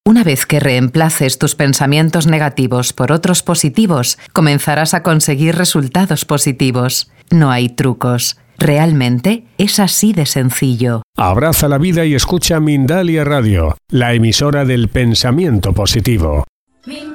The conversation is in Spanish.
Una vez que reemplaces tus pensamientos negativos por otros positivos, comenzarás a conseguir resultados positivos. No hay trucos. Realmente es así de sencillo. Abraza la vida y escucha Mindalia Radio, la emisora del pensamiento positivo.